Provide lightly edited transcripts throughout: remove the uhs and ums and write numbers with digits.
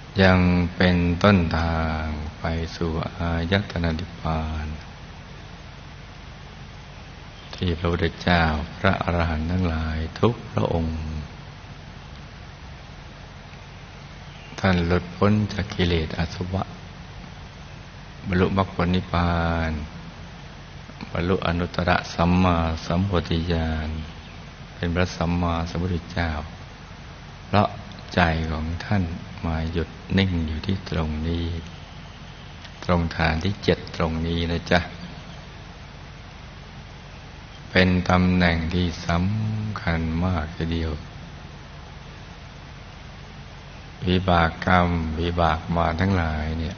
ยังเป็นต้นทางไปสู่อายตนะนิพพานที่พระพุทธเจ้าพระอรหันต์ทั้งหลายทุกพระองค์ท่านหลุดพ้นจากกิเลสอาสวะบรรลุมรรคผลนิพพานบรรลุอนุตตรสัมมาสัมโพธิญาณเป็นพระสัมมาสัมพุทธเจ้าเพราะใจของท่านมาหยุดนิ่งอยู่ที่ตรงนี้ตรงฐานที่7ตรงนี้นะจ๊ะเป็นตำแหน่งที่สำคัญมากทีเดียววิบากกรรมวิบากมาทั้งหลายเนี่ย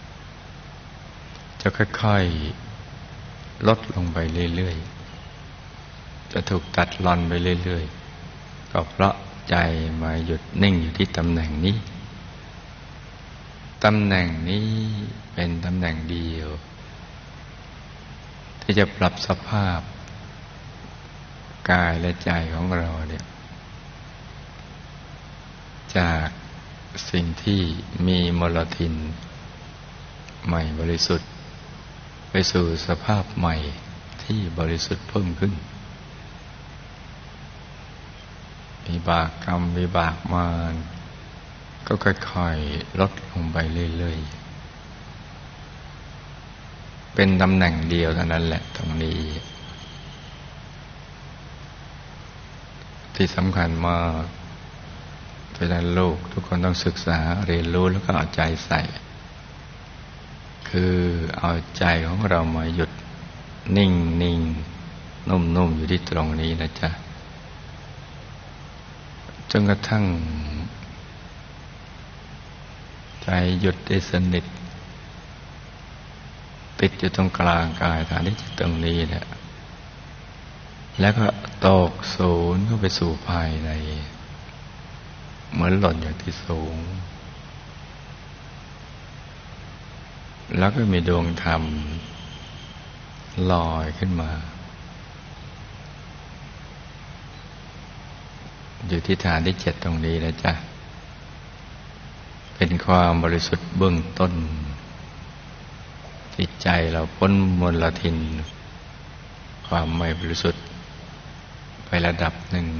จะค่อยๆลดลงไปเรื่อยๆจะถูกตัดรอนไปเรื่อยๆก็เพราะใจมาหยุดนิ่งอยู่ที่ตำแหน่งนี้ตำแหน่งนี้เป็นตำแหน่งเดียวที่จะปรับสภาพกายและใจของเราเนี่ยจากสิ่งที่มีมลทินใหม่บริสุทธิ์ไปสู่สภาพใหม่ที่บริสุทธิ์เพิ่มขึ้นวิบากกรรมวิบากมารก็ค่อยๆลดลงไปเรื่อยๆเป็นตำแหน่งเดียวเท่านั้นแหละตรงนี้ที่สำคัญมากเพราะฉะนั้นลูกทุกคนต้องศึกษาเรียนรู้แล้วก็เอาใจใส่คือเอาใจของเรามาหยุดนิ่งนุ่มอยู่ที่ตรงนี้นะจ๊ะจนกระทั่งใจหยุดได้สนิทติดอยู่ตรงกลางกายฐานที่ตรงนี้แหละแล้วก็ตกศูนย์เข้าไปสู่ภายในเหมือนหล่นจากที่สูงแล้วก็มีดวงธรรมลอยขึ้นมาอยู่ที่ฐานที่7ตรงนี้นะจ๊ะเป็นความบริสุทธิ์เบื้องต้นจิตใจเราพ้นมลทินความไม่บริสุทธิ์ไประดับหนึ่ง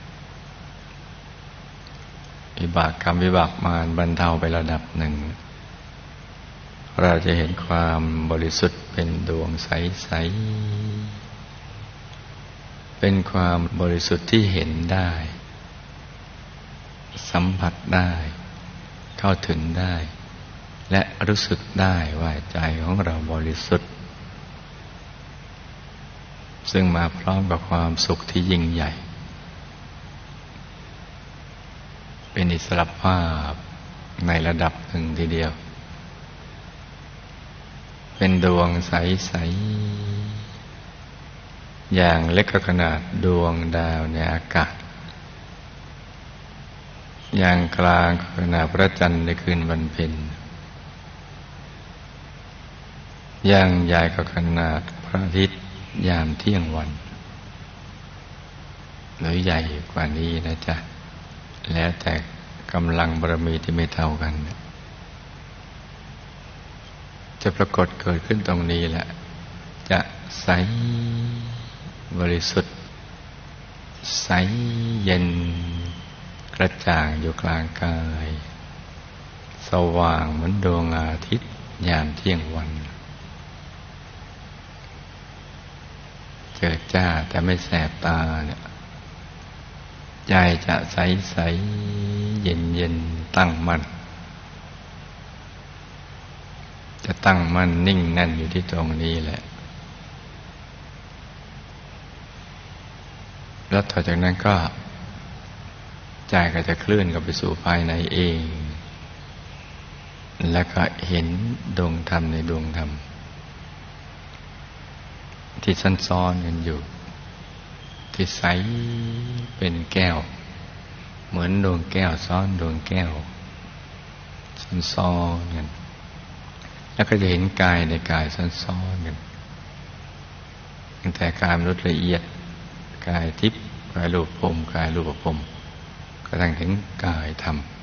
วิบากกรรมวิบากมารบรรเทาไประดับหนึ่งเราจะเห็นความบริสุทธิ์เป็นดวงใสๆเป็นความบริสุทธิ์ที่เห็นได้สัมผัสได้เข้าถึงได้และรู้สึกได้ว่าใจของเราบริสุทธิ์ซึ่งมาพร้อมกับความสุขที่ยิ่งใหญ่เป็นอิสรภาพในระดับหนึ่งทีเดียวเป็นดวงใสๆอย่างเล็กขนาดดวงดาวในอากาศอย่างกลางขนาดพระจันทร์ในคืนวันเพ็ญอย่างใหญ่ขนาดพระอาทิตย์ยามเที่ยงวันหรือใหญ่กว่านี้นะจ๊ะแล้วแต่กำลังบารมีที่ไม่เท่ากันจะปรากฏเกิดขึ้นตรงนี้แหละจะใสบริสุทธิ์ใสเย็นกระจ่างอยู่กลางกายสว่างเหมือนดวงอาทิตย์ยามเที่ยงวันเจิดจ้าแต่ไม่แสบตาเนี่ยใจจะใสๆเย็นๆตั้งมั่นจะตั้งมั่นนิ่งแน่นอยู่ที่ตรงนี้แหละแล้วต่อจากนั้นก็ใจก็จะเคลื่อนเข้าไปสู่ภายในเองแล้วก็เห็นดวงธรรมในดวงธรรมที่ซ่อนกันอยู่ที่ใสเป็นแก้วเหมือนดวงแก้วซ้อนดวงแก้วซ่อนกันแล้วก็จะเห็นกายในกายซ่อนกันตั้งแต่กายมนุษย์ละเอียดกายทิพย์กายรูปพรหมกายรูปพรหมกระทั่งถึงกายธรรม